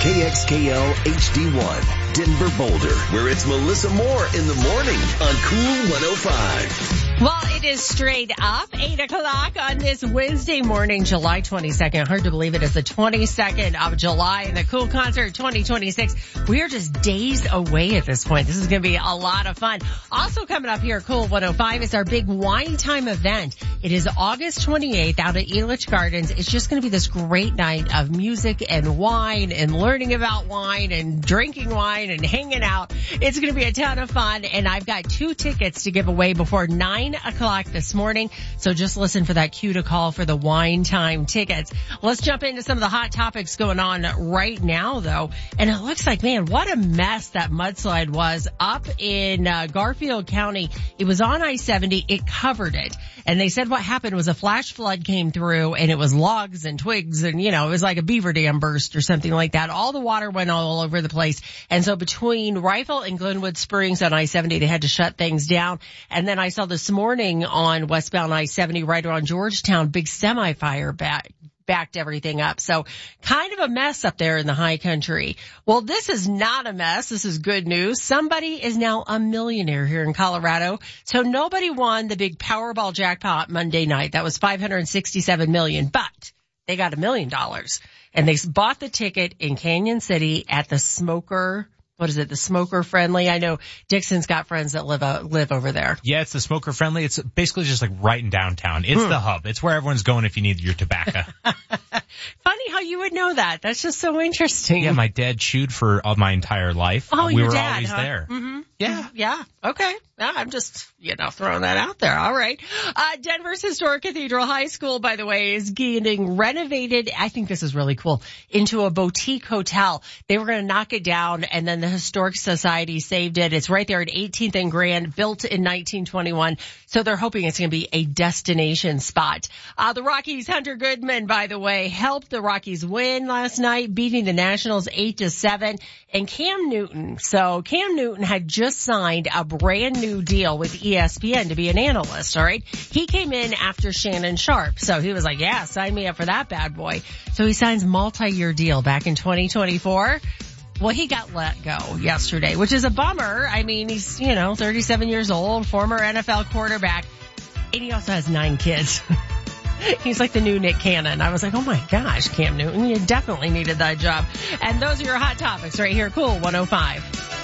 KXKL HD1, Denver Boulder, where it's Melissa Moore in the morning on Cool 105. Well, it is straight up 8 o'clock on this Wednesday morning, July 22nd. Hard to believe it is the 22nd of July and the Cool Concert 2026. We are just days away at this point. This is going to be a lot of fun. Also coming up here at Cool 105 is our big Wine Time event. It is August 28th out at Elitch Gardens. It's just going to be this great night of music and wine and learning about wine and drinking wine and hanging out. It's going to be a ton of fun, and I've got 2 tickets to give away before 9 o'clock this morning. So just listen for that cue to call for the Wine Time tickets. Let's jump into some of the hot topics going on right now, though. And it looks like, man, what a mess that mudslide was up in Garfield County. It was on I-70. It covered it. And they said what happened was a flash flood came through, and it was logs and twigs, and, you know, it was like a beaver dam burst or something like that. All the water went all over the place. And so between Rifle and Glenwood Springs on I-70, they had to shut things down. And then I saw this morning on westbound I-70 right around Georgetown, big semi-fire backed everything up. So kind of a mess up there in the high country. Well, this is not a mess. This is good news. Somebody is now a millionaire here in Colorado. So nobody won the big Powerball jackpot Monday night. That was $567 million, but they got $1 million, and they bought the ticket in Canyon City at the Smoker. What is it? The Smoker Friendly. I know Dixon's got friends that live over there. Yeah, it's the Smoker Friendly. It's basically just like right in downtown. It's the hub. It's where everyone's going if you need your tobacco. Funny how you would know that. That's just so interesting. Yeah, my dad chewed for my entire life. Oh, we your were dad, always huh? there. Mm-hmm. Yeah. Yeah. Okay. I'm just, throwing that out there. All right. Denver's Historic Cathedral High School, by the way, is getting renovated. I think this is really cool, into a boutique hotel. They were going to knock it down, and then the Historic Society saved it. It's right there at 18th and Grand, built in 1921. So they're hoping it's going to be a destination spot. The Rockies' Hunter Goodman, by the way, helped the Rockies win last night, beating the Nationals 8-7. And Cam Newton. So Cam Newton had just signed a brand new deal with ESPN to be an analyst, all right? He came in after Shannon Sharpe. So he was like, yeah, sign me up for that bad boy. So he signs multi-year deal back in 2024. Well, he got let go yesterday, which is a bummer. I mean, he's, 37 years old, former NFL quarterback, and he also has 9 kids. He's like the new Nick Cannon. I was like, oh my gosh, Cam Newton, you definitely needed that job. And those are your hot topics right here. Cool 105.